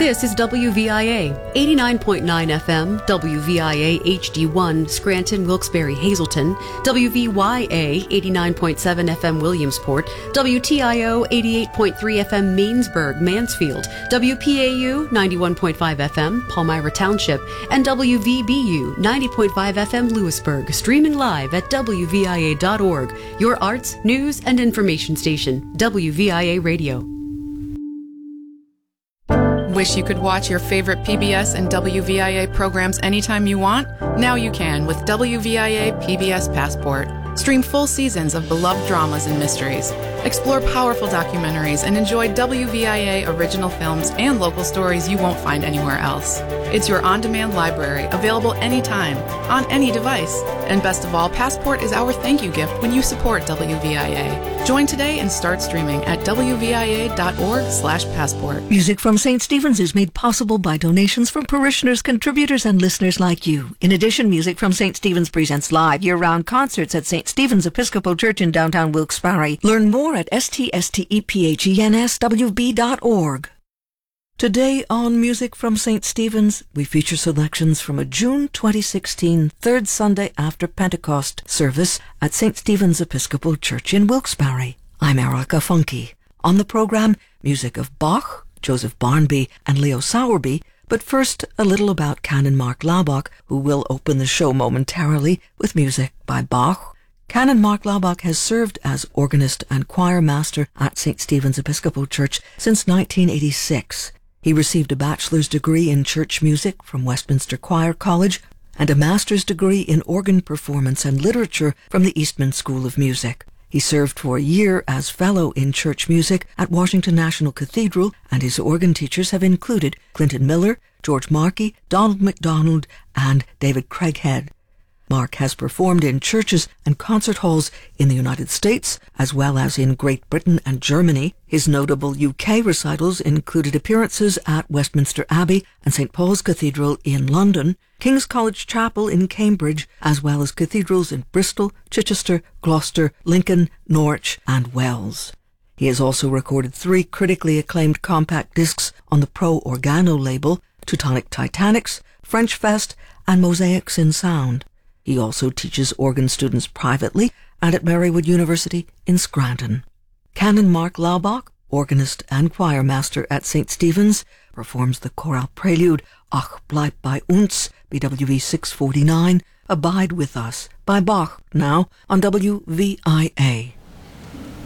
This is WVIA 89.9 FM, WVIA HD1, Scranton, Wilkes-Barre, Hazleton, WVYA 89.7 FM, Williamsport, WTIO 88.3 FM, Mainsburg, Mansfield, WPAU 91.5 FM, Palmyra Township, and WVBU 90.5 FM, Lewisburg, streaming live at WVIA.org, your arts, news, and information station, WVIA Radio. Wish you could watch your favorite PBS and WVIA programs anytime you want? Now you can with WVIA PBS Passport. Stream full seasons of beloved dramas and mysteries. Explore powerful documentaries and enjoy WVIA original films and local stories you won't find anywhere else. It's your on-demand library, available anytime, on any device. And best of all, Passport is our thank you gift when you support WVIA. Join today and start streaming at WVIA.org/passport. Music from St. Stephen's is made possible by donations from parishioners, contributors, and listeners like you. In addition, Music from St. Stephen's presents live year-round concerts at St. Stephen's Episcopal Church in downtown Wilkes-Barre. Learn more at ststephanswb.org. Today on Music from St. Stephen's, we feature selections from a June 2016 third Sunday after Pentecost service at St. Stephen's Episcopal Church in Wilkes-Barre. I'm Erica Funke. On the program, music of Bach, Joseph Barnby, and Leo Sowerby, but first a little about Canon Mark Laubach, who will open the show momentarily with music by Bach. Canon Mark Laubach has served as organist and choir master at St. Stephen's Episcopal Church since 1986. He received a bachelor's degree in church music from Westminster Choir College and a master's degree in organ performance and literature from the Eastman School of Music. He served for a year as fellow in church music at Washington National Cathedral, and his organ teachers have included Clinton Miller, George Markey, Donald MacDonald, and David Craighead. Mark has performed in churches and concert halls in the United States, as well as in Great Britain and Germany. His notable UK recitals included appearances at Westminster Abbey and St. Paul's Cathedral in London, King's College Chapel in Cambridge, as well as cathedrals in Bristol, Chichester, Gloucester, Lincoln, Norwich, and Wells. He has also recorded 3 critically acclaimed compact discs on the Pro Organo label, Teutonic Titanics, French Fest, and Mosaics in Sound. He also teaches organ students privately and at Marywood University in Scranton. Canon Mark Laubach, organist and choir master at St. Stephen's, performs the chorale prelude Ach, bleib bei uns, BWV 649, Abide with Us, by Bach, now on WVIA.